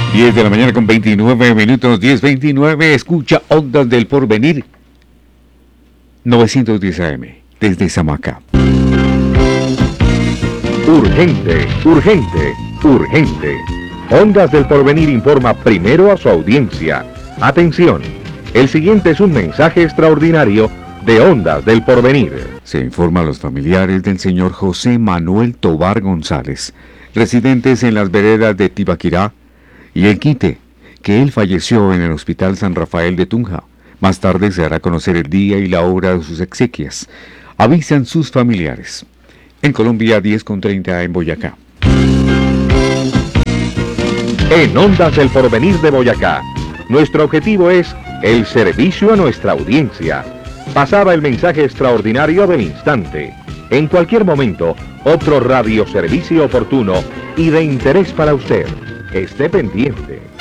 10 de la mañana con 29 minutos, 10:29, escucha Ondas del Porvenir, 910 AM, desde Samaca. Urgente, urgente, urgente. Ondas del Porvenir informa primero a su audiencia. Atención, el siguiente es un mensaje extraordinario de Ondas del Porvenir. Se informa a los familiares del señor José Manuel Tobar González, residentes en las veredas de Tibaquirá y El Quite, que él falleció en el Hospital San Rafael de Tunja. Más tarde se hará conocer el día y la hora de sus exequias. Avisan sus familiares. En Colombia, 10:30 en Boyacá. En Ondas del Porvenir de Boyacá, nuestro objetivo es el servicio a nuestra audiencia. Pasaba el mensaje extraordinario del instante. En cualquier momento, otro radioservicio oportuno y de interés para usted. Esté pendiente.